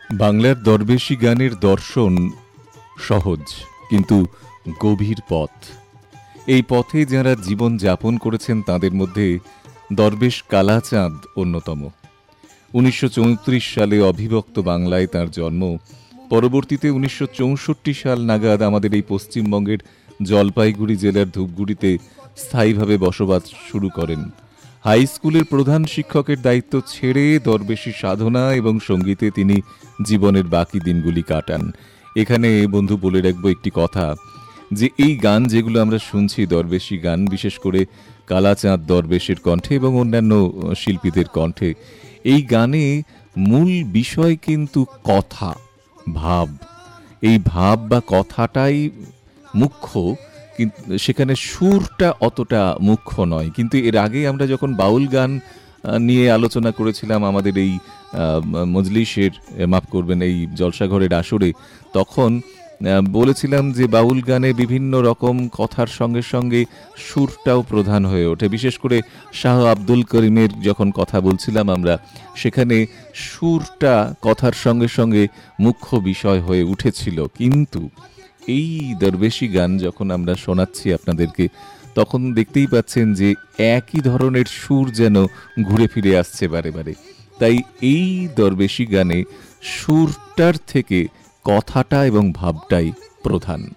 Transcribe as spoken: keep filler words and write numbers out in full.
বাংলার দরবেশি গানের দর্শন সহজ কিন্তু গভীর পথ। এই পথে যারা জীবন যাপন করেছেন তাদের মধ্যে দরবেশ কালাচাঁদ অন্যতম। উনিশশো চৌত্রিশ সালে অবিভক্ত বাংলায় তার জন্ম। পরবর্তীতে উনিশশো চৌষট্টি সাল নাগাদ আমাদের এই পশ্চিমবঙ্গের জলপাইগুড়ি জেলার ধূপগুড়িতে স্থায়ীভাবে বসবাস শুরু করেন। হাই স্কুলের প্রধান শিক্ষকের দায়িত্ব ছেড়ে দরবেশি সাধনা এবং সঙ্গীতে তিনি জীবনের বাকি দিনগুলি কাটান। এখানে বন্ধু বলে রাখবো একটি কথা, যে এই গান যেগুলো আমরা শুনছি দরবেশি গান, বিশেষ করে কালাচাঁদ দরবেশের কণ্ঠে এবং অন্যান্য শিল্পীদের কণ্ঠে, এই গানে মূল বিষয় কিন্তু কথা, ভাব। এই ভাব বা কথাটাই মুখ্য, কিন্তু সেখানে সুরটা অতটা মুখ্য নয়। কিন্তু এর আগে আমরা যখন বাউল গান নিয়ে আলোচনা করেছিলাম আমাদের এই মজলিসের, মাফ করবেন, এই জলসাঘরের আসরে, তখন বলেছিলাম যে বাউল গানে বিভিন্ন রকম কথার সঙ্গে সঙ্গে সুরটাও প্রধান হয়ে ওঠে। বিশেষ করে শাহ আব্দুল করিমের যখন কথা বলছিলাম আমরা, সেখানে সুরটা কথার সঙ্গে সঙ্গে মুখ্য বিষয় হয়ে উঠেছিল। কিন্তু এই দরবেশি গান যখন আমরা শোনাচ্ছি আপনাদেরকে, তখন দেখতেই পাচ্ছেন যে একই ধরনের সুর যেন ঘুরে ফিরে আসছে বারে বারে। তাই এই দরবেশি গানে সুরটার থেকে কথাটা এবং ভাবটাই প্রধান।